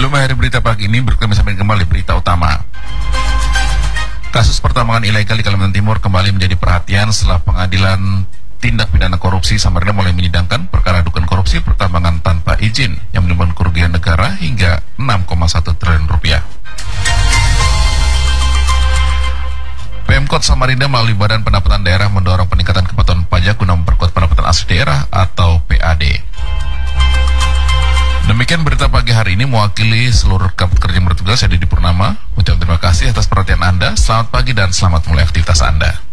Sebelum akhir berita pagi ini, kami sampaikan kembali berita utama. Kasus pertambangan ilegal di Kalimantan Timur kembali menjadi perhatian setelah Pengadilan Tindak Pidana Korupsi Samarinda mulai menyidangkan perkara dugaan korupsi pertambangan tanpa izin yang menimbulkan kerugian negara hingga 6,1 triliun rupiah. Pemkot Samarinda melalui Badan Pendapatan Daerah mendorong peningkatan kepatuhan pajak guna memperkuat pendapatan asli daerah atau PAD. Demikian berita pagi hari ini, mewakili seluruh rekan kerja yang bertugas, saya Didi Purnama. Ucapkan terima kasih atas perhatian Anda. Selamat pagi dan selamat mulai aktivitas Anda.